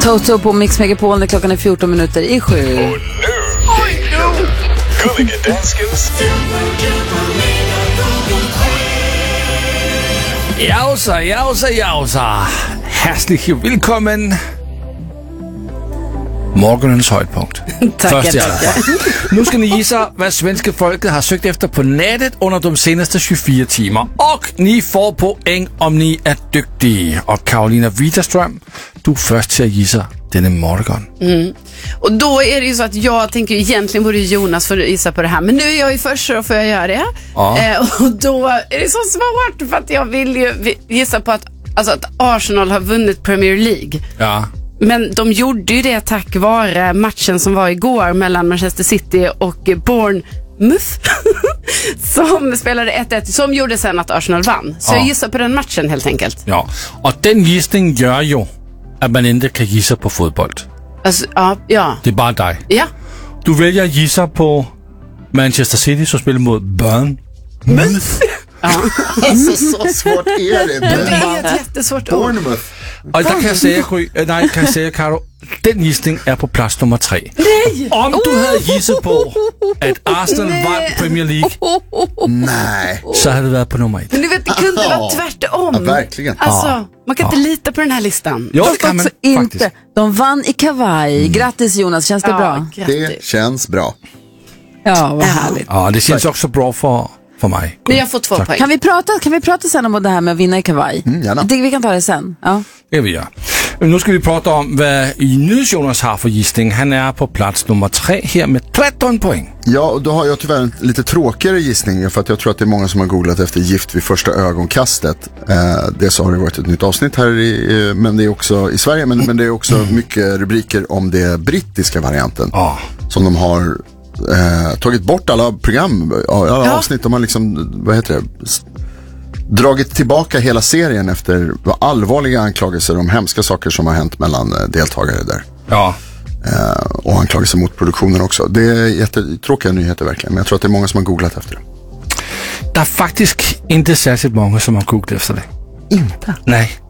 Toto på Mix Megapol när klockan är 14 minuter i 7. Gulliga danskens Jausa. Herzlich willkommen. Morgonens höjdpunkt. Tackar. Nu ska ni gissa vad svenska folket har sökt efter på nätet under de senaste 24 timmar. Och ni får poäng om ni är duktiga. Och Karolina Widerström, du är först till att gissa denna morgon. Och då är det ju så att jag tänker egentligen borde Jonas få gissa på det här. Men nu är jag ju först, så får jag göra det. Ja. Och då är det så svårt för att jag vill ju gissa på att Arsenal har vunnit Premier League. Ja. Men de gjorde ju det tack vare matchen som var igår mellan Manchester City och Bournemouth som spelade 1-1, som gjorde sen att Arsenal vann. Så jag gissar på den matchen helt enkelt. Ja, och den gissningen gör ju att man inte kan gissa på fotboll. Alltså, ja. Det är bara dig. Ja. Du väljer att gissa på Manchester City som spelar mot Bournemouth. Alltså, så svårt är det. Det är ett jättesvårt ord. Bournemouth. Och där kan jag säga, Karo, den gissning är på plats nummer 3. Nej! Om du hade gissat på att Arsenal vann Premier League, Nej. så hade det varit på nummer 1. Men du vet, det kunde vara tvärtom. Ja, verkligen. Alltså, man kan inte lita på den här listan. Ja, Fast också inte. De vann i kavaj. Grattis Jonas, känns det bra? Det känns bra. Ja, vad härligt. Ja, det känns också bra för mig. Men jag får 2 poäng. Kan vi prata sen om det här med att vinna i kavaj? Gärna. Vi kan ta det sen. Ja. Det vi gör. Nu ska vi prata om vad Jonas har för gissning. Han är på plats nummer 3 här med 13 poäng. Ja, och då har jag tyvärr en lite tråkigare gissning, för att jag tror att det är många som har googlat efter gift vid första ögonkastet. Det så har det varit ett nytt avsnitt här men det är också i Sverige, men det är också mycket rubriker om det brittiska varianten. Som de har tagit bort alla program, alla avsnitt. De har liksom, dragit tillbaka hela serien efter allvarliga anklagelser om hemska saker som har hänt mellan deltagare där. Ja. Och anklagelser mot produktionen också. Det är jättetråkiga nyheter verkligen, men jag tror att det är många som har googlat efter det. Det är faktiskt inte särskilt många som har googlat efter det. Inte? Nej.